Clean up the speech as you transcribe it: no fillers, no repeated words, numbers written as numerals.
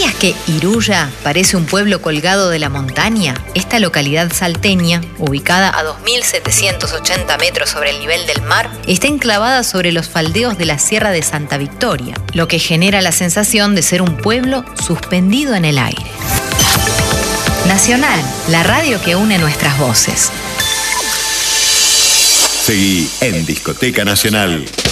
¿Sabías que Iruya parece un pueblo colgado de la montaña? Esta localidad salteña, ubicada a 2.780 metros sobre el nivel del mar, está enclavada sobre los faldeos de la Sierra de Santa Victoria, lo que genera la sensación de ser un pueblo suspendido en el aire. Nacional, la radio que une nuestras voces. Seguí en Discoteca Nacional.